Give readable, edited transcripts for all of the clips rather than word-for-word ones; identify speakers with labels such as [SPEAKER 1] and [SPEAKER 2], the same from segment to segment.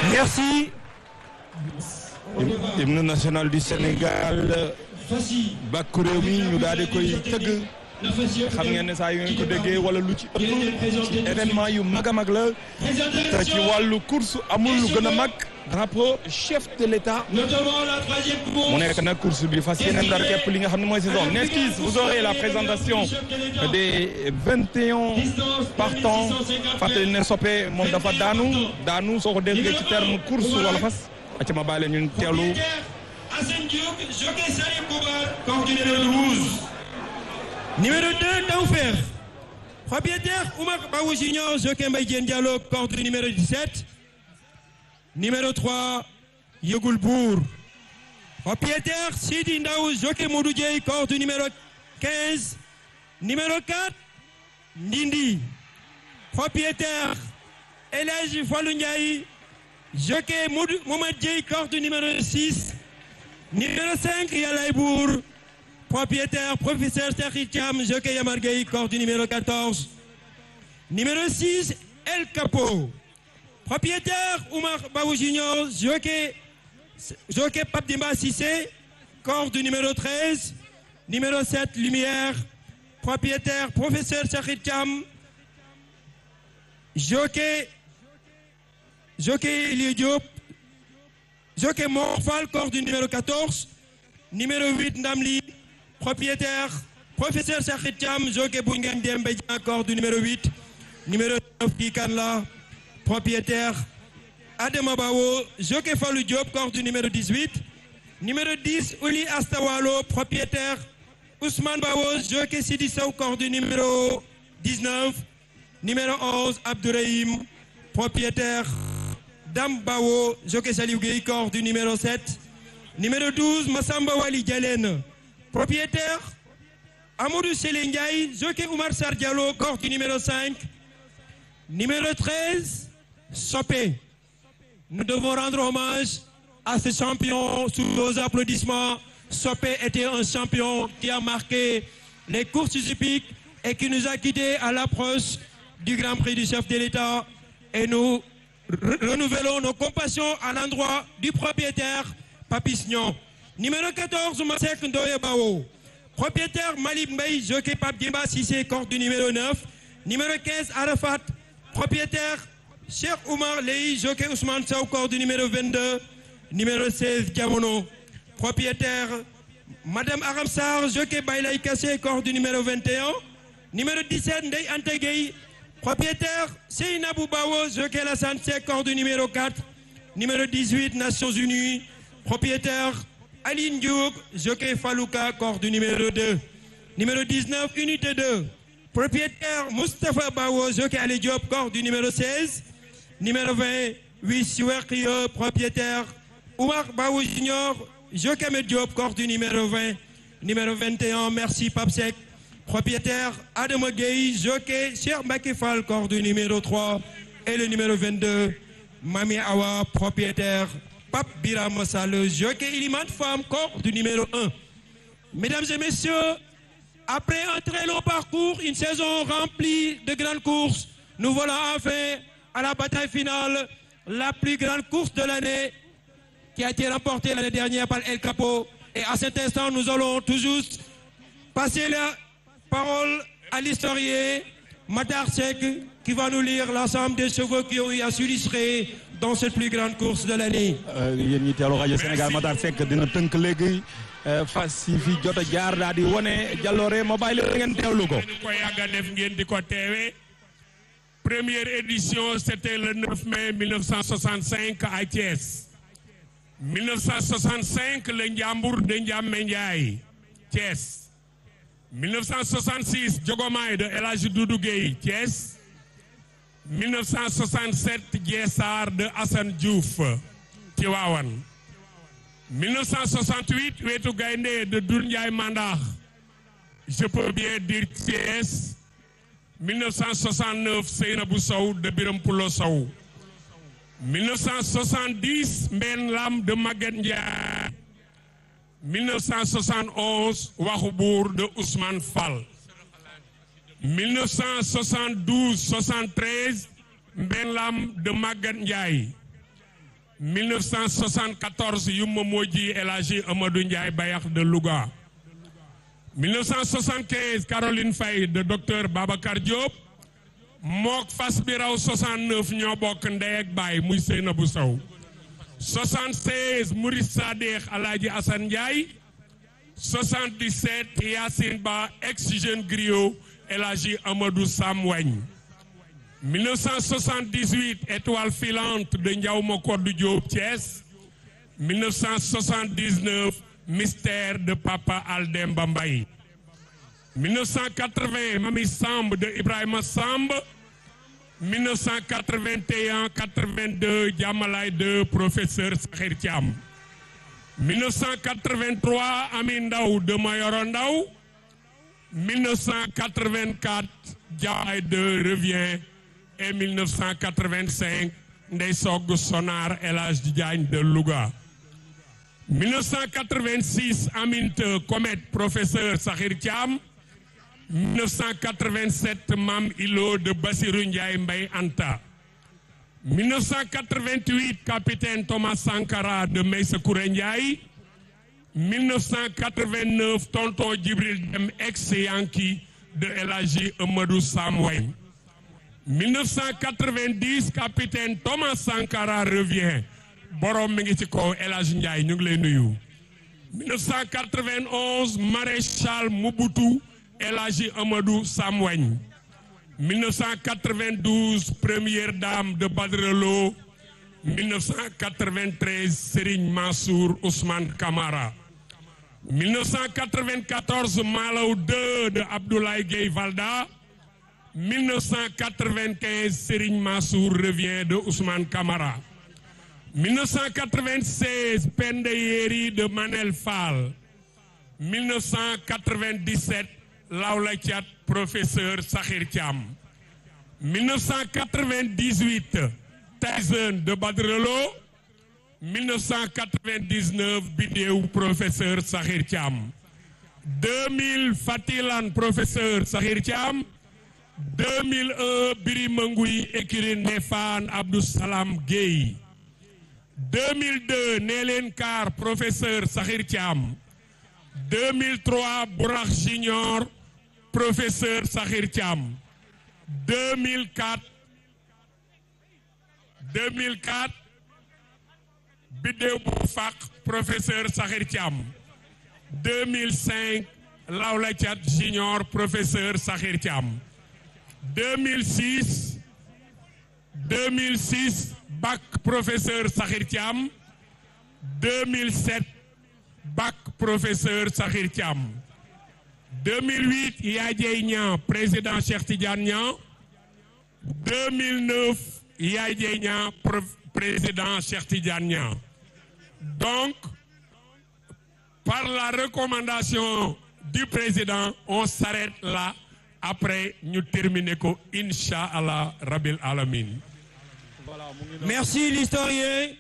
[SPEAKER 1] Merci. Hymne national du Sénégal bàkku réew mi ñu daal di koy tëgg xam ngeen ne saa yu ngeen ko déggee wala lu ci ëpp ci événement yu mag a mag la te ci wàllu course amul lu gën a mag drapeau chef de l'État mu nekk nag course bi fas yéene ndar képp li nga xam ne mooy saison Neskis vous aurez la présentation des 21 partants fàttali ne soppe moom dafa daanu soo ko déggee ci terme course wala fas acca ma bàyyi leen ñun teewlu
[SPEAKER 2] Numéro 2, Taoufer. Propriétaire, Oumar Baou Junior, jockey Mbaye Diène Diallo, corde numéro 17. Numéro 3, Yegoul Bour. Propriétaire, Sidi Ndaou, jockey Modou Dieye, corde numéro 15. Numéro 4, Ndindi. Propriétaire, Elhadji Fallou Ndiaye, jockey Mohamed Dieye, corde numéro 6. Numéro 5, Yalaye Bour. Propriétaire, professeur Cheikh Thiam, jockey Yamar Gueye, corde numéro 14. Numéro 6, El Capo. Propriétaire, Oumar Baou Junior, jockey Pape Dimba Cissé, corde numéro 13. Numéro 7, Lumière. Propriétaire, professeur Cheikh Thiam, jockey Elie Diop, jockey Morphal, corde numéro 14. Numéro 8, Ndamli. Propriétaire, professeur Cheikh Thiam, jockey Boungen Dembe, corde numéro 8. Numéro 9, Kikanla. Propriétaire, Adema Bawo, jockey Fallou Diop, corde numéro 18. Numéro 10, Ouli Astawalo, propriétaire, Ousmane Bawo, jockey Sidi Sow, corde numéro 19. Numéro 11, Abdourahim, propriétaire, Dam Bawo, jockey Saliou Gueye, corde numéro 7. Numéro 12, Massamba Wali Dialène. Propriétaire, Amadou Selengay, jockey Oumar Sardialo, corde numéro 5. Numéro 13, Sopé. Nous devons rendre hommage à ce champion sous nos applaudissements. Sopé était un champion qui a marqué les courses hippiques et qui nous a quittés à l'approche du Grand Prix du chef de l'État. Et nous renouvelons nos compassions à l'endroit du propriétaire Papisnion. Numéro 14, Masek Ndoye Bao. Propriétaire Malib Mbaye, jockey Pape Dimba Cissé, corde numéro 9. Numéro 15, Arafat. Propriétaire Cheikh Oumar Lei, jockey Ousmane Sow, corde numéro 22. Numéro 16, Diamono. Propriétaire Madame Aramsar, jockey Bailay Kassé, corde numéro 21. Numéro 17, Ndey Antegei. Propriétaire Seynabou Bawo, jockey Lassane Sek, corde numéro 4. Numéro 18, Nations Unies. Propriétaire Aline Diouk, jockey Falouka, corde numéro 2. Numéro 19, unité 2. Propriétaire Moustapha Bawo, jockey Ali Diop, corde numéro 16. Numéro 20, Wissiwerkio, propriétaire Oumar Baou Junior, jockey Med Diop, corde numéro 20. Numéro 21, merci Papsek. Propriétaire Adama Gueye, jockey Cheikh Mbakifal, corde numéro 3. Et le numéro 22, Mami Awa, propriétaire Pape Biram Sall, jockey Iliman Femme, corde numéro 1. Mesdames et messieurs, après un très long parcours, une saison remplie de grandes courses, nous voilà enfin à la bataille finale, la plus grande course de l'année qui a été remportée l'année dernière par El Capo. Et à cet instant, nous allons tout juste passer la parole à l'historien Matar Seck qui va nous lire l'ensemble des chevaux qui ont eu à s'illustrer dans cette plus grande course de l'année.
[SPEAKER 1] yéen ñi teelu rajo Sénégal Matar Seck dina tënk léegi fas yi fi jot a jaar daal di wone jàlloore ma bàyyi la ngeen teewlu ko.
[SPEAKER 3] ngeen ko yàgg a def ngeen di ko teewe. Première édition c'était le 9 mai 1965 à Thiès. 1965 le Ndiambour de Ndiamé Ndiaye Thiès. 1966 Diogomaay de El Hadji Doudou Gueye Thiès. 1967 Diessar de Assane Diouf Tivaouane. 1968 Wetu Gaynde de Doudou Ndiaye Mandax, je peux bien dire Thiès. 1969 Seynabou Sow de Biram Poulo Sow. 1970 Mben Lam de Maguette Ndiaye. 1971 Waxubour de Ousmane Fall. 1972-73 Mben Lam de Maguette Ndiaye. 1974 Yuma Modji El Hadji Amadou Ndiaye Bayax de Louga. 1975 Caroline Faye de docteur Babacar Diop. mook fas bi raw 69 ñoo bokk ndey ak baay muy Seynabou Sow. 76 Maurice Sadikh Alhaji Assane Ndiaye. 77 Yacine Ba ex-jeune griot El Hadji Amadou Sam Wagne. 1978 étoile filante de Ndiaouma Kodou Diop Thiès. 1979 mystère de Papa Aldemba Mbaye. 1980 Mami Samb de Ibrahima Samb. 1981-82 Diamalaye 2 professeur Sakhir Thiam. 1983 Ami Ndaw de Mayoro Ndaw. 1984 Diamalaye 2 revient. Et 1985 Ndeye Sog Sonar El Hadji Diagne de Louga. 1986 Aminte Comet professeur Sakhir Thiam. 1987 Mam Ilo de Bassirou Ndiaye Mbaye Anta. 1988 capitaine Thomas Sankara de Meïssa Kouré Ndiaye. 1989 tonton Djibril Dem ex-Yankee de El Hadji Amadou Sam Wagne. 1990 capitaine Thomas Sankara revient. Borom mi ngi ci kaw El Hadji Ndiaye ñu ngi lay nuyu. 1991 maréchal Mobutu El Hadji Amadou Sam Wagne. 1992 première dame de Badara Lo. 1993 Serigne Mansour Ousmane Camara. 1994 Malaw 2 de Abdoulaye Gueye Valda. 1995 Serigne Mansour revient de Ousmane Camara. 1996 Pende Yeri de Manel Fall. 1997 Laola Thiat professeur Sakhir Thiam. 1998 Tyson de Badrelo. 1999 Bidéou professeur Sakhir Thiam. 2000 Fatilan professeur Sakhir Thiam. 2001 Biri Mangoui écurie Nefane Abdou Salam Gueye. 2002 Nélen Kar professeur Sakhir Thiam. 2003 Bourakh Junior professeur Sakhir Thiam. 2004 Bidéou Boufak professeur Sakhir Thiam. 2005 Laola Thiat Junior professeur Sakhir Thiam. 2006 Bac professeur Sakhir Thiam. 2007 Bac professeur Sakhir Thiam. 2008 Yadjey Niang président Cheikh Tidiane Niang. 2009 Yadjey Niang président Cheikh Tidiane Niang. Donc par la recommandation du président on s'arrête là. Après ñu terminer ko Inch'Allah Rabbil Alamin.
[SPEAKER 2] Merci l'historien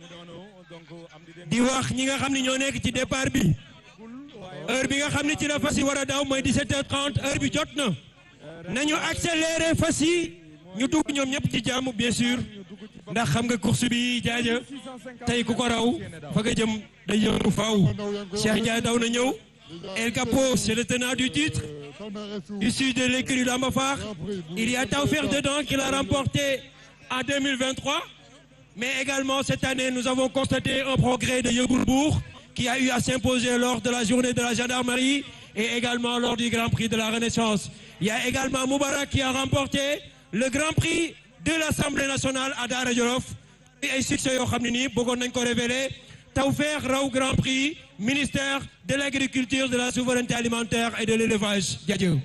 [SPEAKER 2] di wax ñi nga xam ne ñoo nekk ci départ bi heure bi nga xam ne ci la fas yi war a daw mooy 17h30 heure bi jot na nañu accélérer fas yi ñu dugg ñoom ñëpp ci jàmm bien sûr ndax xam nga course bi jaaja tey ku ko raw fa nga jëm day ñëw faaw Cheikh Ndiaye daw na ñëw El Capo c'est le tenant du titre issu de l'écurie Lambafar. Il y a Tawfekh dedans qui l'a remporté en 2023. Mais également cette année, nous avons constaté un progrès de Yegoulbourg qui a eu à s'imposer lors de la journée de la gendarmerie et également lors du Grand Prix de la Renaissance. Il y a également Moubarak qui a remporté le Grand Prix de l'Assemblée nationale à Daara Jolof. Et ay succès yoo xam ne nii bëggoon nañ ko révéler. Tawfekh raw Grand Prix ministère de l'agriculture, de la souveraineté alimentaire et de l'élevage. Jërëjëf.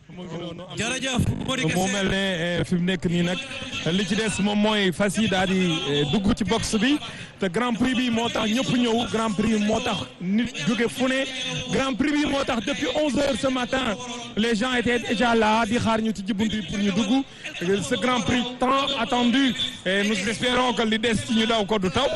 [SPEAKER 1] moo mel ne fi mu nekk nii nag li ci des moom mooy fas yi daal di dugg ci box bi te Grand Prix bi moo tax ñëpp ñëw Grand Prix moo tax nit jóge fu ne Grand Prix bi moo tax depuis 11h ce matin les gens étaient déjà là di xaar ñu ci buntu bi pour ñu dugg ce Grand Prix tant attendu et nous espérons que li des ci ñu daw ko du taw.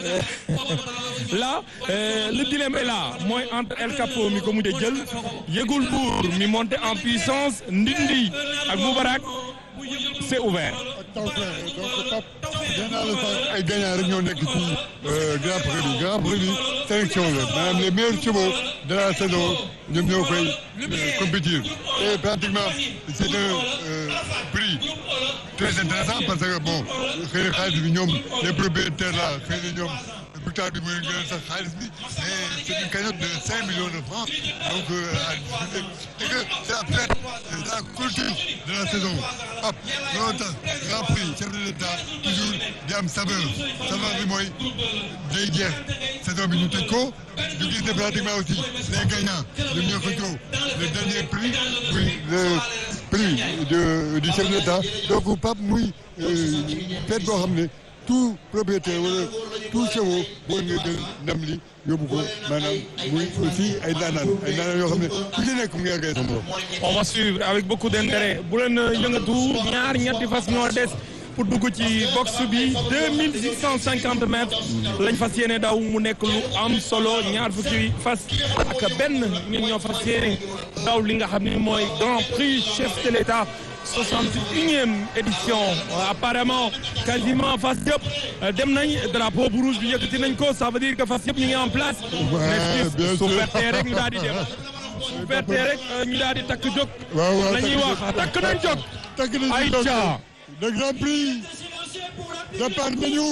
[SPEAKER 1] Là, le dilemme est là. Moi, entre El Capo, mi ko mujjé jël, Yegoulbourg, mi monté en puissance, Ndindi ak Moubarak, c'est ouvert.
[SPEAKER 4] ay gagnants rek ñoo nekk ci Grand Prix bi sélection la maanaam les meilleurs chevaux de la saison ñoom ñoo koy compétir et pratiquement c'est un prix très intéressant parce que bon xëy na xaalis bi ñoom les propriétaires là xëy na ñoom victoire bi mooy gën sax xaalis bi mais c'est une cagnotte de 5 millions de francs donc et que c'est la fête de la culture de la saison hop loolu tax Grand Prix chef de l'État toujours di am saveur bi mooy day jeex saison bi ñu tëj ko ñu gis ne pratiquement aussi les gagnants ñoom ñoo ko jox le dernier prix muy le prix du chef de l'État donc Pape muy fête boo xam ne tout propriétaire wala tout chevaux boo nga jël ndam li yóbbu ko maanaam muy aussi ay daanaan yoo xam ne ku ci nekk mu ngi àggee sa borom.
[SPEAKER 1] On va suivre avec beaucoup d'intérêt bu leen yëngatu ñetti fas ñoo des pour dugg ci box bi 2650 mètres lañ fas yéene daw mu nekk lu am solo ñaar fukki fas ak benn ñun ñoo fas yéene daw li nga xam ne mooy Grand Prix chef de l'État 61e édition apparemment quasiment fas yëpp dem nañ drapeau bu rouge bi yëkkati nañ ko ça veut dire que fas yëpp ñu ngi en place. mais su pertee rek ñu daal di dem su pertee rek ñu daal di takk jóg.
[SPEAKER 4] waaw
[SPEAKER 1] la ñuy wax takk nañ jóg.
[SPEAKER 4] takk nañ
[SPEAKER 1] ay ca
[SPEAKER 4] le Grand Prix départ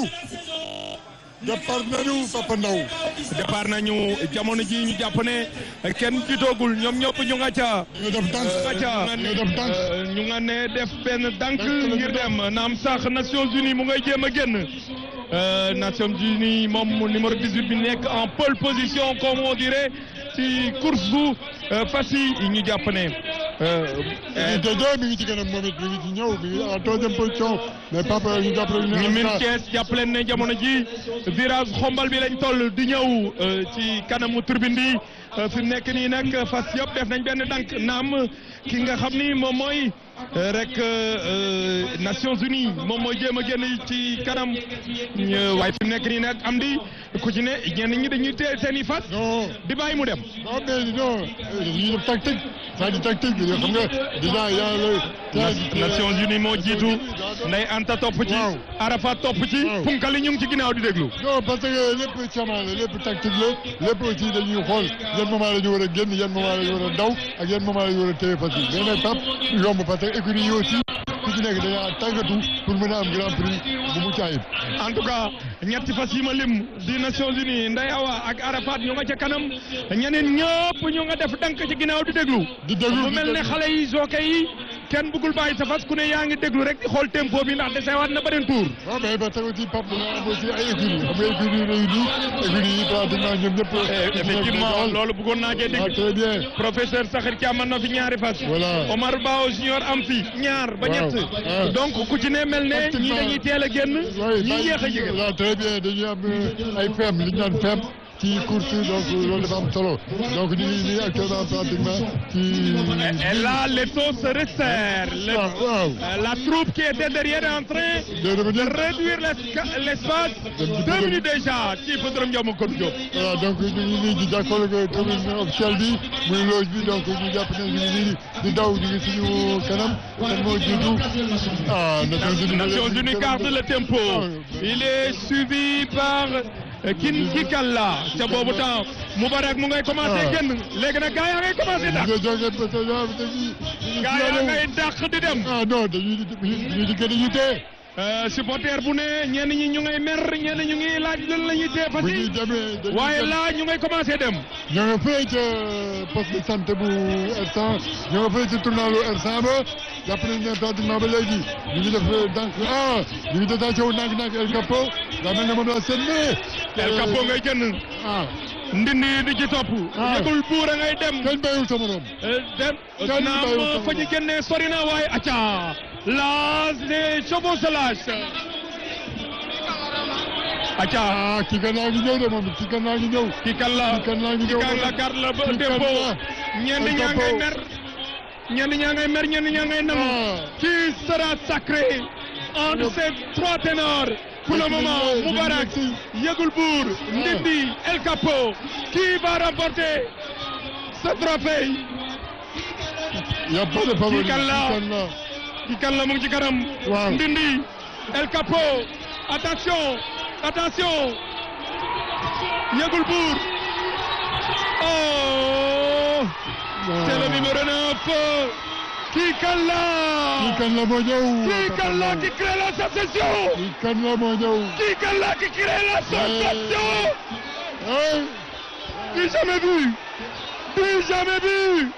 [SPEAKER 4] nañu Papa Ndaw
[SPEAKER 1] départ nañu jamono ji ñu jàpp ne kenn jiitoogul ñoom ñëpp ñu nga ca ñu nga ne def benn dank ngir dem naam sax Nations Unies mu ngay jéem a génn Nations Unies moom numéro 18 bi nekk en pole position comme on dirait ci course bu fas yi ñu jàpp ne
[SPEAKER 4] mi ngi ci kanam moom it mi ngi ci ñëw mi ngi à la troisième position mais Papa ñu jàppale
[SPEAKER 1] ñu min kees jàpp leen ne jamono ji virage xombal bi lañ toll di ñëw ci kanamu turbine bi fi mu nekk nii nag fas yëpp def nañ benn dank naam ki nga xam ni moom mooy rek Nations Unies moom mooy jéem a génn ci kanam waaye fi mu nekk nii nag am di ku ci ne ñenn ñi dañuy téye seen i fas. di bàyyi mu dem.
[SPEAKER 4] non mais non dañuy def tactique c'est-à-dire tactique bi xam nga déjà y a
[SPEAKER 1] Nations Unies moo jiitu Ndeye Anta topp ci. Arafat topp ci. punkali ñu ngi ci ginnaaw di déglu.
[SPEAKER 4] non parce que lépp caaman la lépp tactique la lépp aussi dañuy xool yan moment la ñu war a génn yan moment la ñu war a daw ak yan moment la ñu war a téye fas yi mais nag Pape yomb parce que écurie yi aussi ku ci nekk dañaa tàggatu pour mën a am Grand Prix bu mucc ayib.
[SPEAKER 1] en tout cas ñetti fas yi ma lim di Nations Unies Ndeye Awa ak Arafat ñu nga ca kanam ñeneen ñëpp ñu nga def dank ci ginnaaw di déglu.
[SPEAKER 4] mu
[SPEAKER 1] mel ne xale yi jockey yi kenn bëggul bàyyi sa fas ku ne yaa ngi déglu rek di xool tempo bi ndax desewaat na beneen tour.
[SPEAKER 4] waaw mais ba tax aussi Pape dina am aussi ay écuries xam nga écuries yi réunis écuries yi pratiquement ñoom ñëpp.
[SPEAKER 1] effectivement loolu bëggoon naa cee dégg.
[SPEAKER 4] très bien
[SPEAKER 1] professeur Sakhir Thiam mën na fi ñaari fas.
[SPEAKER 4] voilà
[SPEAKER 1] Omar Bao Junior am fi ñaar ba ñett. donc ku ci ne mel ne ñii dañuy teel a génn. ñii yéex a yëgal.
[SPEAKER 4] waaw très bien dañuy am ay fem li ñu naan fem ci course donc loolu dafa am solo donc ñu ngi nii actuellement pratiquement ci.
[SPEAKER 1] et là les taux se resserrent. La troupe qui était derrière est en train de réduire l'espace. 2 minutes déjà ci hippodrome Ndiaw Macodou Diop.
[SPEAKER 4] voilà donc ñu ngi nii di jàkkaarloo ak tribune officielle bi muy loge bi donc ñu jàpp ne ñu ngi nii di daw ñu ngi suñu kanam kan moo jiitu
[SPEAKER 1] Nations Unies garde le tempo. Il est suivi par Kikalla ca boobu temps Moubarak mu ngay commencé génn léegi nag gaa yaa ngay commencé dàq. gaa yaa ngay dàq di dem.
[SPEAKER 4] non dañuy di gën a yitee.
[SPEAKER 1] supporter bu ne ñenn ñi ñu ngay mer ñenn ñu ngi laaj lan la ñuy tee fas yi waaye là ñu ngay commencé dem.
[SPEAKER 4] ñoo nga fële ca poste de santé bu R100 ñoo nga fële ca tournalu R100 ba jàpp nañ ne pratiquement ba léegi ñu ngi def donc ñu ngi détaché wu nànk-nànk El Capo daa mel ne moom la seen
[SPEAKER 1] El Capo ngay jënd. ndindi di ci topp. yëgul buur a ngay dem.
[SPEAKER 4] kenn bayul sa morom.
[SPEAKER 1] dem naam fa ñu génnee sori na waaye acca là les chevaux se lâchent. acca
[SPEAKER 4] kii kan laa ngi ñëw de moom kii kan laa ngi ñëw.
[SPEAKER 1] kii kan la garde la ba tempo. ñenn ñaa ngay mer. ñenn ñaa ngay nam. qui sera sacré entre ces trois ténors. Pour le moment, Moubarak, Yegoul Bour, Ndindi, El Capo, qui va remporter ce trophée?
[SPEAKER 4] Il n'y a pas de favori.
[SPEAKER 1] Kikalla mu ngi ci kanam. Ndindi, El Capo, attention attention Yegul Bour. Oh, c'est le numéro 9. Kii kan la
[SPEAKER 4] moo ñëw.
[SPEAKER 1] Kii kan la qui crée la sensation.
[SPEAKER 4] Kii kan la moo ñëw.
[SPEAKER 1] Kii kan la qui crée la sensation.
[SPEAKER 4] Hey.
[SPEAKER 1] Du jamais vu. Du jamais vu.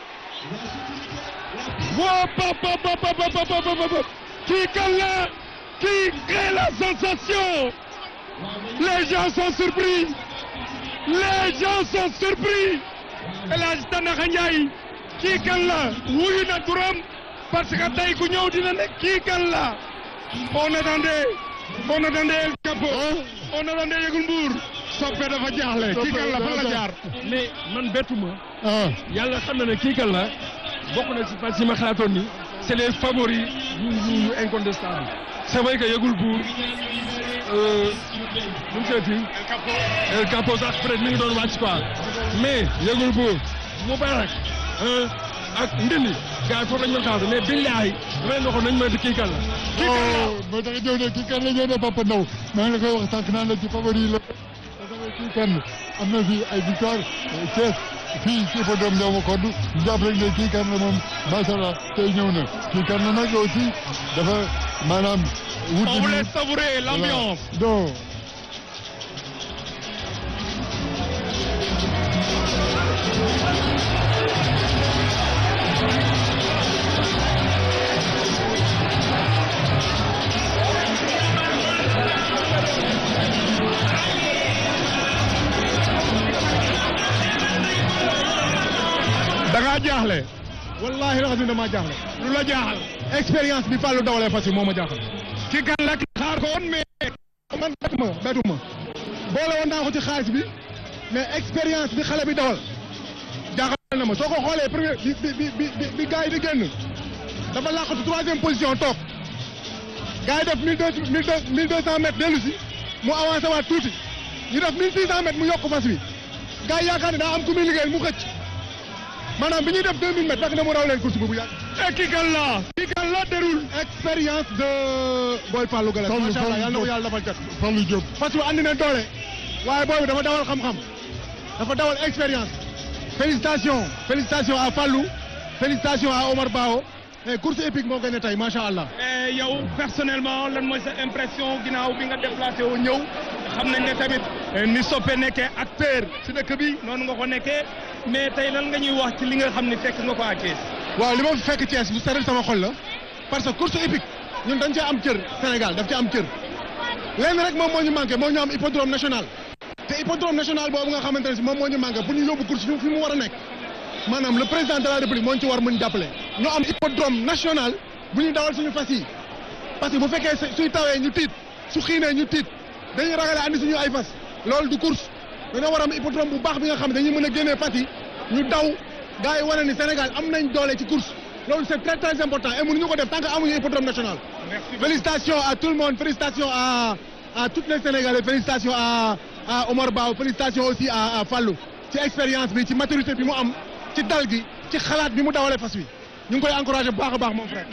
[SPEAKER 1] Wow, pop. Kii kan la qui crée la sensation. Les gens sont surpris. Les gens sont surpris. El Hadj Tandakha Ndiaye kii kan la wuyu na turam parce que tey ku ñëw dina ne kii kan la. On attendait El Capo. On attendait Yegul Bour. Soppe dafa jaaxle kii kan la fan la jaar. mais man bettuma. yàlla xam na ne kii kan la bokk na si parce que ma xalaatoon ni c'est les favoris yu incontestable. c'est vrai que Yegul Bour. nu mu seeti El Capo sax peut-être mi ngi doon wàcc quoi mais Yegul Bour Moubarak ak Ndindi gars yi foofu lañ mën xaar mais billahi dama leen waxoon nañ ma di kii kan la.
[SPEAKER 4] moo tax ñëw ne kii kan la ñëw ne Papa Ndaw maa ngi la koy wax sànq naan la ci favori la kii kan am na fi ay victoire Thiès fii ci Hippodrome Ndiaw Macodou ñu jàpp rek ne kii kan la moom macha allah tey ñëw na kii kan la nag aussi dafa maanaam.
[SPEAKER 1] On voulait savourer l'ambiance.
[SPEAKER 4] Donc.
[SPEAKER 1] da ngaa jaaxle. wallaahi raxas dama jaaxle. lu la jaaxal. expérience bi Fallou dawalee fas yi moo ma jaaxal. ki kan la xaar ko woon mais man betuma boole woon naa ko ci xaalis bi mais expérience bi xale bi dawal jaaxal na ma soo ko xoolee premier bi gars yi di génn dafa làqatu 3e position toog gars yi def 1200 mètres dellu si mu avancé waat tuuti ñu def 1600 mètres mu yokk fas bi gars yi yaakaar ne daa am ku muy liggéeyal mu xëcc maanaam bi ñuy def 2000 mètres fekk na mu raw leen course bu yàgg. et kii kan la déroule. expérience de Boy Fallou Galass. macha allah yàlla na ko yàlla defal cat.
[SPEAKER 4] Fallou Diop.
[SPEAKER 1] fas yu andi na doole. waaye boobu dafa dawal xam-xam. dafa dawal expérience. félicitations à Fallou. félicitations à Omar Bao. et course épique moo gagné tey macha allah. yow personnellement lan mooy sa impression ginnaaw bi nga déplacé woo ñëw. xam nañ ne tamit ni Soppe nekkee acteur ci dëkk bi noonu nga ko nekkee mais tey lan nga ñuy wax ci li nga xam ne fekk nga ko à Thiès. waaw li ma fi fekk Thiès bu seral sama xol la parce que course épique ñun dañ cee am cër Sénégal daf ci am cër lenn rek moom moo ñu manqué moo ñu am hippodrome national te hippodrome national boobu nga xamante ne si moom moo ñu manqué pour ñu yóbbu course fi mu war a nekk maanaam le président de la république moo ñu ci war mën jàppale ñu am hippodrome national bu ñu dawal suñu fas yi parce que bu fekkee suy tawee ñu tiit su xiinee ñu tiit dañuy ragale andi suñu ay fas loolu du course dañoo war a am hippodrome bu baax bi nga xam ne dañuy mën a génnee fas yi ñu daw gars yi wane ni Sénégal am nañ doole ci course loolu c'est très très important et mënuñu ko def tant que amuñu hippodrome national. Félicitations à tout le monde félicitations à toutes les Sénégalais félicitations à Omar Ba félicitations aussi à Fallou ci expérience bi ci maturité bi mu am ci dal gi ci xalaat bi mu dawalee fas wi ñu ngi koy encourager bu baax a baax mon frère.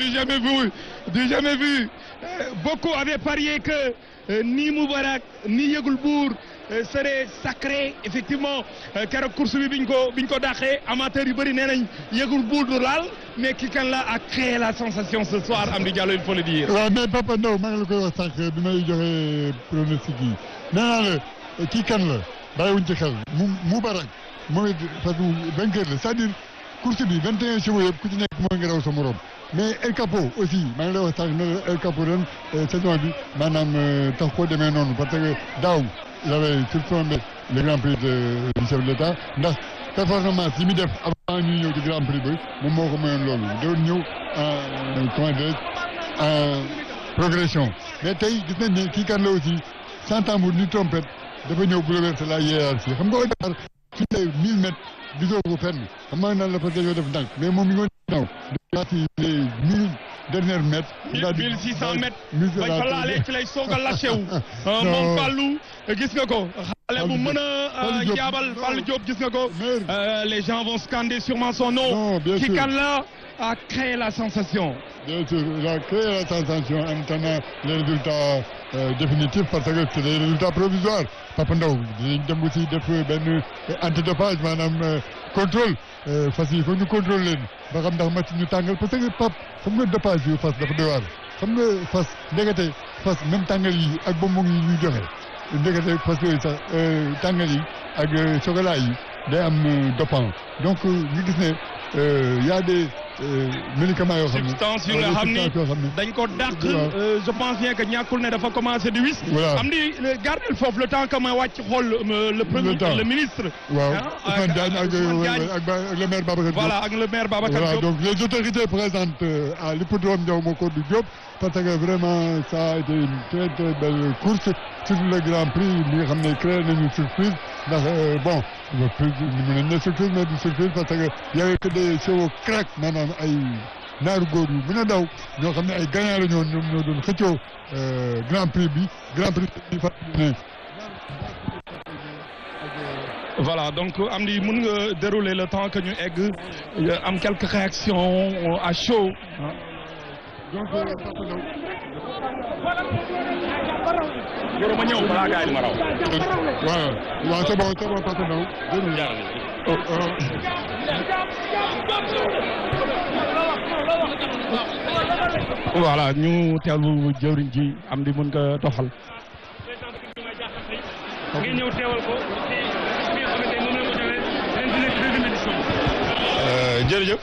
[SPEAKER 1] du jamais vu beaucoup avaient parié que ni Moubarak ni Yegul Bour serait sacré effectivement keroog course bi biñ ko dàqee amateurs yu bëri nee nañ Yegul Bour du laal mais kii kan la a créé la sensation ce soir Amdi Diallo il faut le dire.
[SPEAKER 4] waaw mais Papa Ndaw maa ngi la koy wax sànq bi may joxe pronostic yi nee naa la kii kan la bàyyiwuñ ci xel Moubarak mooy parce que vainqueur la c'est-à-dire course bi 21 chevaux yëpp ku ci nekk moo ngi raw sa morom mais El Capo aussi maa ngi lay wax sànq ne El Capo ren saison bi maanaam tax koo demee noonu parce que daaw il avait surplombé le Grand Prix du chef de l'État ndax performance yi mu def avant ñuy ñëw ci Grand Prix bi moom moo ko mayoon loolu doon ñëw en comment dire en progression mais tey gis nañ ne kii kan la aussi sans tambour ni trompette dafa ñëw bouleverser la hiérarchie xam nga au départ fii lay 1000 mètres gisoo ko fenn xam nga naan la parce que dañoo def ndànk mais moom mi ngi woon naw depuis les 1000 derniers mètres.
[SPEAKER 1] 1600 mètres bañ fa laalee ci lay soog a lâché wu. moom Fallou gis nga ko. ale bu mën a jaabal Fallou Diop gis nga ko. Les gens vont scander sûrement son nom. Qui kan la a créé la sensation.
[SPEAKER 4] Bien sûr, il a créé la sensation en tenant les résultats définitifs parce que c'est des résultats provisoires. Papa Ndaw dinañ dem aussi def benn antidopage maanaam contrôle fas yi foog ñu contrôle leen ba xam ndax match ñu tàngal parce que Pape xam nga dopage yu fas dafa doy waar xam nga fas ndekete fas même tàngal yi ak bonbon yi ñuy joxe ndekete fas yooyu sax tàngal yi ak chocolat yi day am dopant donc ñu gis ne y a des médicaments yoo xam ne
[SPEAKER 1] substance yu nga xam ni dañ ko dàq. je pense bien que ñàkkul ne dafa commencé di wis. am di gardel foofu le temps que ma wàcc xool le ministre.
[SPEAKER 4] waaw Ousmane Diagne ak le maire Babacar Diop.
[SPEAKER 1] voilà ak le maire Babacar Diop.
[SPEAKER 4] donc les autorités présentes à l'hippodrome Ndiaw Macodou Diop parce que vraiment ça a été une très très belle course sur le Grand Prix bi nga xam ne créé nañu surprise ndax bon mën nañ ne surprise mais du surprise parce que y avait que des chevaux crack maanaam ay naaru góor yu mën a daw ñoo xam ne ay gagnant la ñoom ñoo doon xëccoo Grand Prix bi ne
[SPEAKER 1] voilà donc am di mën nga dérouler le temps que ñu egg am quelques réactions à chaud.
[SPEAKER 4] donc
[SPEAKER 1] ma ñëw balaa gars yi ma raw.
[SPEAKER 4] waaw c'est bon Papa Ndaw.
[SPEAKER 1] voilà ñu teewlu jëwriñ ji am di mën nga doxal.
[SPEAKER 5] ngeen ñëw teewal ko ci fi nga xamante moom la ko joxe ren di nekk deuxième édition.
[SPEAKER 6] jërëjëf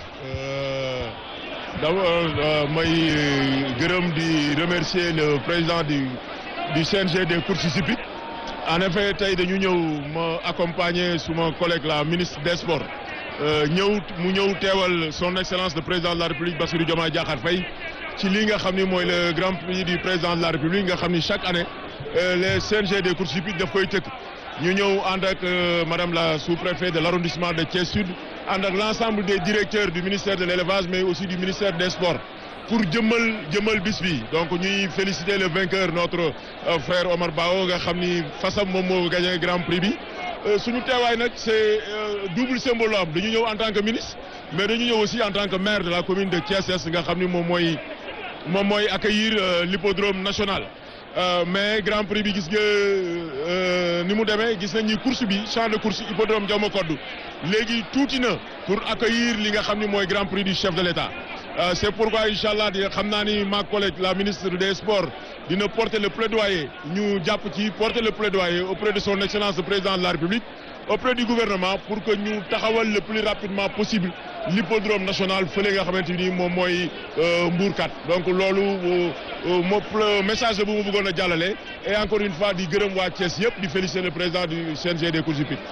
[SPEAKER 6] may gërëm di remercier le président du CNG des courses hippiques. En effet tey dañu ñëw ma accompagner suma collègue la ministre des sports mu ñëw teewal son excellence le président de la république Bassirou Diomaye Diakhar Faye ci li nga xam ni mooy le grand prix du président de la république nga xam ni chaque année les CNG des courses hippiques daf koy tëkk ñu ñëw ànd ak madame la sous-préfet de l'arrondissement de Thiès Sud ànd ak l'ensemble des directeurs du ministère de l'élevage mais aussi du ministère des sports pour jëmmal bis bi donc ñuy féliciter le vainqueur notre frère Omar Bao nga xam ni fasam moom moo gagné grand prix bi suñu teewaay nag c'est double symbole am dañu ñëw en tant que ministre mais dañu ñëw aussi en tant que maire de la commune de Thiès Est nga xam ni moom mooy accueillir l'hippodrome national mais grand prix bi gis nga ni mu demee gis nañ ni course bi champ de course hippodrome Ndiaw Macodou léegi tuuti na pour accueillir li nga xam ni mooy grand prix du chef de l'État. C'est pourquoi inchallah di xam naa ni ma collègue la ministre des sports dina porter le plaidoyer ñu jàpp ci porter le plaidoyer auprès de son excellence le président de la République auprès du gouvernement pour que ñu taxawal le plus rapidement possible l'hippodrome national fële nga xamante ni moom mooy Mbourkat donc loolu message bu ma bëggoon a jàllale et encore une fois di gërëm waa Thiès yëpp di féliciter le président du CNG des courses hippiques.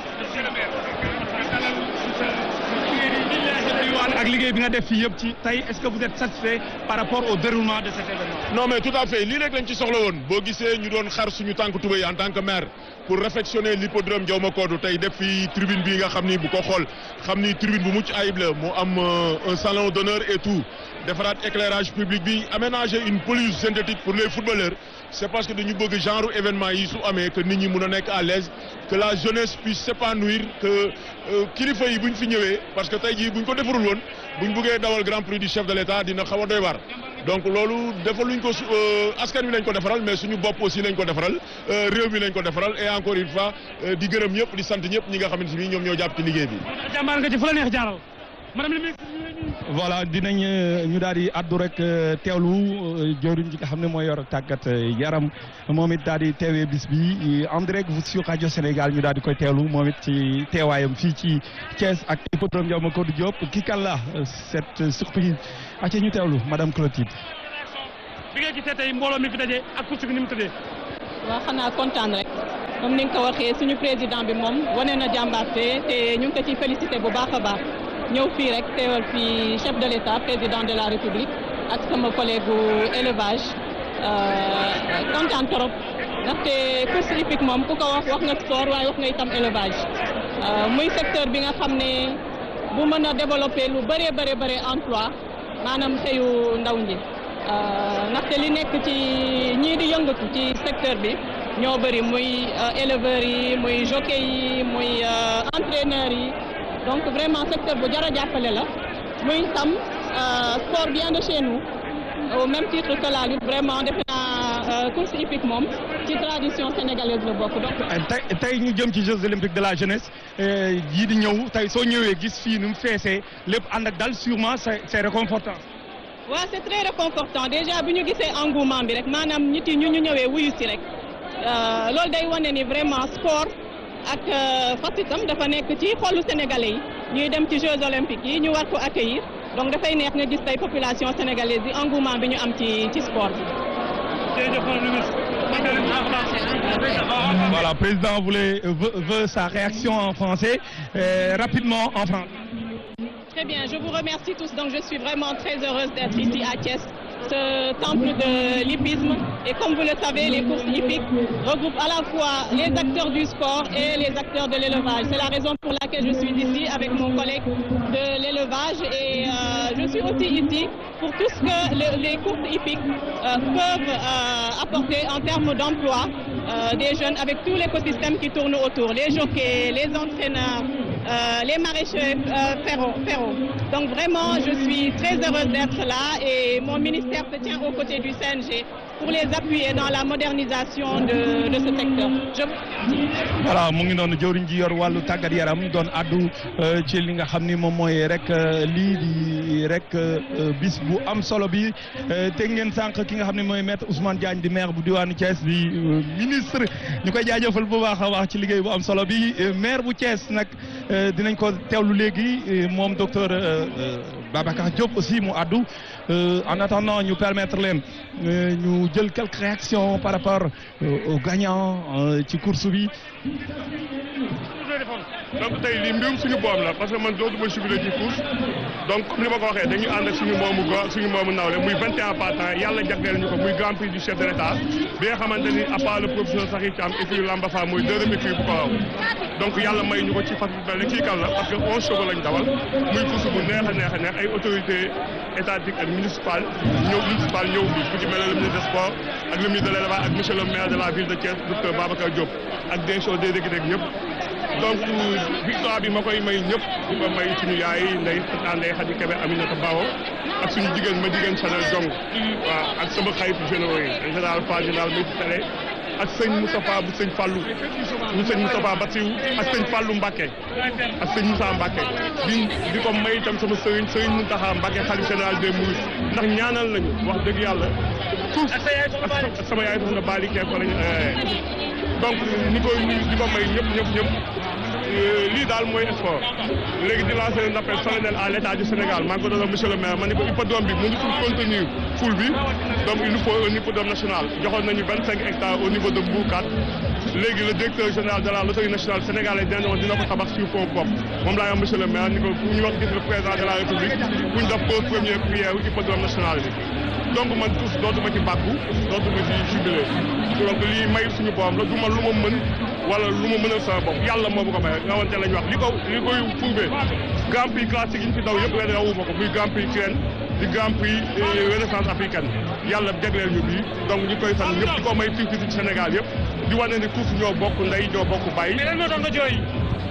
[SPEAKER 5] ak liggéey bi nga def fii yëpp ci tey est-ce que vous êtes satisfait par rapport au déroulement de cet événement?
[SPEAKER 6] Non mais tout à fait lii rek lañ ci soxla woon boo gisee ñu doon xar suñu tànk tubéy en tant que maire pour réfectionner l'hippodrome Ndiaw Macodou tey def fi tribune bi nga xam ni bu ko xool xam ni tribune bu mucc ayib la mu am un salon d'honneur et tout defaraat éclairage public bi aménager une pelouse synthétique pour les footballeurs c'est parce que dañu bëgg genre événement yi su amee que nit ñi mun a nekk à l'aise que la jeunesse puisse s'épanouir que kilifa yi buñ fi ñëwee parce que tey jii buñ ko defarul woon buñ bëggee dawal grand prix du chef de l'État dina xaw a doy waar donc loolu defaluñ ko askan wi lañ ko defaral mais suñu bopp aussi lañ ko defaral réew mi lañ ko defaral et encore une fois di gërëm ñëpp di sant ñëpp ñi nga xamante ni ñoom ñoo jàpp ci liggéey bi.
[SPEAKER 5] jàmbaar nga ci fu la neex jaaral.
[SPEAKER 1] voilà dinañ ñu daal di addu rek teewlu jëwriñ ji nga xam ne mooy yor tàggat yaram moom it daal di teewee bis bi en direct sur Radio Sénégal ñu daal di koy teewlu moom it ci teewaayam fii ci Thiès ak hippodrome Ndiaw Macodou Diop kii kan la cette surprise ak ñu teewlu madame Clotilde.
[SPEAKER 5] bi nga gisee tey mbooloo mi fi daje ak course bi ni mu tëddee.
[SPEAKER 7] waaw xanaa kontaan rek comme ni nga ko waxee suñu président bi moom wane na jàmbaarte te ñu ngi ko ciy félicité bu baax a baax. ñëw fii rek teewal fii chef de l'État président de la République ak sama collègue élevage kontaan trop ndaxte course hippique moom ku ko wax nga sport waaye wax nga itam élevage muy secteur bi nga xam ne bu mën a développer lu bëree emploi maanaam xëyu ndaw ñi ndaxte li nekk ci ñii di yëngatu ci secteur bi ñoo bëri muy éleveurs yi muy jockey yi muy entraîneurs yi donc vraiment secteur bu jar a jàppale la muy tam sport bien de chez nous au même titre que la lutte vraiment defe naa course hippique moom ci tradition sénégalaise la bokk donc.
[SPEAKER 1] tey ñu jëm ci Jeux olympiques de la jeunesse yii di ñëw tey soo ñëwee gis fii nu mu feesee lépp ànd ak dal sûrement c'est réconfortant.
[SPEAKER 7] waaw c'est très réconfortant déjà bu ñu gisee engouement bi rek maanaam nit yi ñu ñëwee wuyu si rek loolu day wane ni vraiment sport ak fas itam dafa nekk ci xolu sénégalais yi ñuy dem ci Jeux olympiques yi ñu war ko accueillir donc dafay neex nga gis tey population sénégalaise yi engouement bi ñu am ci sport bi.
[SPEAKER 1] Voilà, président veut sa réaction en français rapidement en français.
[SPEAKER 7] Très bien, je vous remercie tous. Donc je suis vraiment très heureuse d'être ici à Thiès, ce temple de l'hippisme. Et comme vous le savez, les courses hippiques regroupent à la fois les acteurs du sport et les acteurs de l'élevage. C'est la raison pour laquelle je suis ici avec mon collègue de l'élevage et je suis aussi ici pour tout ce que les courses hippiques peuvent apporter en termes d'emploi des jeunes avec tout l'écosystème qui tourne autour, les jockeys, les entraîneurs, les maraîchers ferraux. Donc vraiment, je suis très heureuse d'être là et mon ministère se tient aux côtés du CNG pour les appuyer dans la modernisation de ce secteur.
[SPEAKER 1] Voilà, mu ngi noonu jëwriñ ji yor wàllu tàggat yaram doon addu ci li nga xam ni moom mooy rek lii di rek bis bu am solo bi te ngeen sànq ki nga xam ne mooy maître Ousmane Diagne di maire bu diwaanu Thiès di ministre ñu koy jaajëfal bu baax a baax ci liggéey bu am solo bi maire bu Thiès nag dinañ ko teewlu léegi moom docteur Babacar Diop aussi mu addu en attendant ñu permettre leen ñu jël quelques réactions par rapport aux gagnants ci course bi.
[SPEAKER 6] donc tey lii mbirum suñu boom la parce que man dootuma jubilé ci course donc comme ni ma ko waxee dañu ànd ak suñu moomu nawle muy 21 partants yàlla jagleel ñu ko muy grand prix du chef de l'État bi nga xamante ni à part le professeur Sakhir Thiam écurie Lamba Fa mooy deuxième écurie bu ko waaw donc yàlla may ñu ko ci fas mel ne kii kan la parce que 11 chevaux lañ dawal muy course bu neex a neex ay autorités étatiques ak municipal ñëw bi ku ci mel ne le ministre des sports ak le ministre de l'élevage ak monsieur le maire de la ville de Thiès docteur Babacar Diop ak des choses des dëkk ñëpp donc victoire bi ma koy may ñëpp di ko may suñu yaay Ndeye Khady Kébé Aminata Bawo ak suñu jigéen Chanel Dong waaw ak sama xarit généraux yi général Fall général Moussa Télé ak sëñ Moustapha bu sëñ Fallou bu sëñ Moustapha Bassirou ak sëñ Fallou Mbacké ak sëñ Moussa Mbacké di ko may itam sama sëriñ Mountakha Mbacké xalifa général des Mourides ndax ñaanal nañu wax dëgg yàlla tous ak sama yaay soxna Bali Kee ko lañu donc ni ko di ko may ñëpp lii daal mooy sport léegi di lancer un appel solennel à l'État du Sénégal maa ngi ko doon monsieur le maire ma ne ko hippodrome bi mënutul contenir foule bi donc il nous faut un hippodrome national joxoon nañu 25 hectares au niveau de Mbourkat léegi le directeur général de la loterie nationale sénégalaise dina ko tabax sur fond bopp moom laa wax monsieur le maire ni ko fu ñu wax gis le président de la république bu ñu def pose première prière hippodrome national bi donc man tous dootuma ci bàkku dootuma ci jubilé donc lii may suñu borom la du ma lu ma mën wala lu ma mënal sama bopp yàlla moo ko may rawante lañ wax li koy prouvé grand prix classique yi ñu fi daw yëpp ren rawuma ko muy grand prix Kirène di grand prix renaissance africaine yàlla jagleel ñu bii donc ñu koy sant ñëpp di ko may fii ci Sénégal yëpp di wane ni tous ñoo bokk ndey ñoo bokk bàyyi.
[SPEAKER 5] mais lan moo doon nga jooy.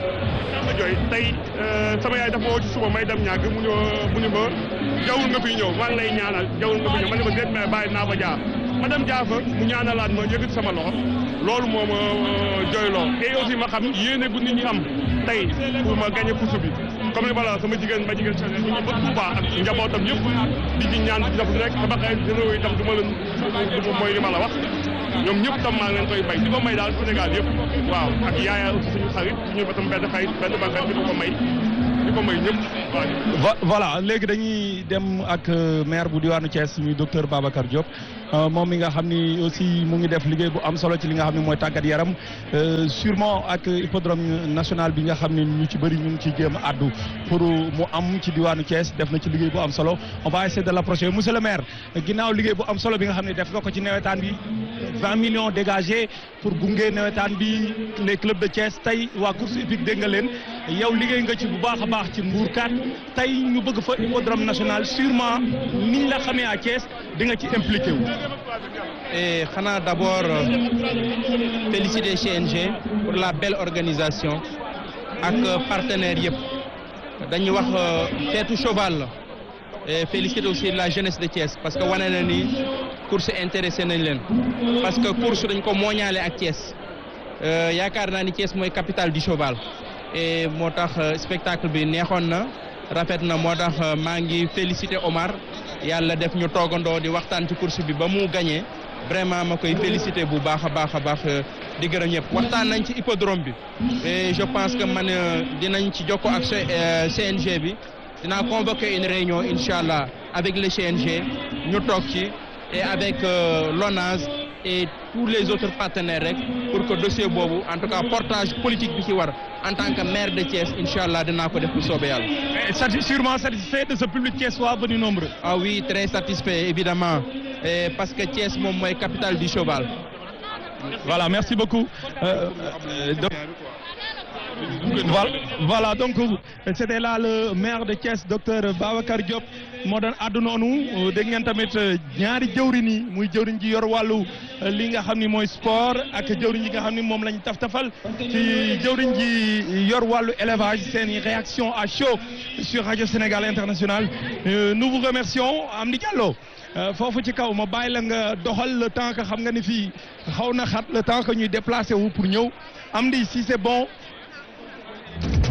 [SPEAKER 6] tey sama yaay dafa woo ci suba may dem ñàgg mu ñu ma jawul nga fi ñëw maa ngi lay ñaanal jawul nga fi ñëw ma ne ma déet mais bàyyi naa ba jaar ma dem jaar fa mu ñaanalaat ma yëkkati sama loxo loolu moo ma jooyloo et aussi ma xam yéene bu nit ñi am tey pour ma gagné course bi comme ni ma la sama jigéen Chanel ñu ba Touba ak njabootam yëpp di ci ñaan di def rek sama xarit généraux yi tam du ma leen mooy li ma la wax ñoom ñëpp tam maa ngi leen koy bay di ko may daal Sénégal yëpp waaw ak yaaya aussi suñu xarit suñu batam benn xarit benn banqarit di ko may ñëpp waaw.
[SPEAKER 1] voilà léegi dañuy dem ak maire bu diwaanu Thiès muy docteur Babacar Diop moom mi nga xam ni aussi mu ngi def liggéey bu am solo ci li nga xam ne mooy tàggat yaram sûrement ak hippodrome national bi nga xam ne ñu ci bëri ñu ngi ci jéem a addu pour mu am ci diwaanu Thiès def na ci liggéey bu am solo on va essayer de l'approcher monsieur le maire ginnaaw liggéey bu am solo bi nga xam ne def nga ko ci nawetaan bi 20 millions dégagés pour gunge nawetaan bi les clubs de Thiès tey waa course hippique dégg nga leen yow liggéey nga ci bu baax a baax ci Mbourkat tey ñu bëgg fa hippodrome national sûrement niñ la xamee à Thiès di nga ci impliqué wu.
[SPEAKER 8] et xanaa d'abord féliciter CNG pour la belle organisation ak partenaires yëpp dañuy wax feetu cheval la et féliciter aussi la jeunesse de Thiès parce que wane na ni course intéressé nañ leen parce que course dañ ko mooñaale ak Thiès yaakaar naa ni Thiès mooy capitale du cheval et moo tax spectacle bi neexoon na rafet na moo tax maa ngi féliciter Omar yàlla def ñu toogandoo di waxtaan ci course bi ba mu gagné vraiment ma koy féliciter bu baax a baax di gërëm ñëpp waxtaan nañ ci hippodrome bi et je pense que man dinañ ci jokkoo ak CNG bi dinaa convoquer une réunion incha allah avec le CNG ñu toog ci et avec l'ONAS et tous les autres partenaires rek pour que dossier boobu en tout cas portage politique bi ci war en tant que maire de Thiès incha allah dinaa ko def bu soobee yàlla.
[SPEAKER 5] Sûrement satisfait de ce public thiessois venu nombreux.
[SPEAKER 8] Ah oui, très satisfait évidemment et parce que Thiès moom mooy capitale du cheval.
[SPEAKER 5] Voilà, merci beaucoup. Voilà, donc c'était là le maire de Thiès docteur Babacar Diop moo doon àddu noonu dégg ngeen tamit ñaari jëwriñ yi muy jëwriñ ji yor wàllu li nga xam ni mooy sport ak jëwriñ ji nga xam ni moom lañ taf-tafal ci jëwriñ ji yor wàllu élevage seen réaction à chaud sur Radio Sénégal International. Nous vous remercions. Amdi Diallo foofu ci kaw ma bàyyi la nga doxal le temps que xam nga ni fii xaw na xat le temps que ñuy déplacé wu pour ñëw Amdi si c'est bon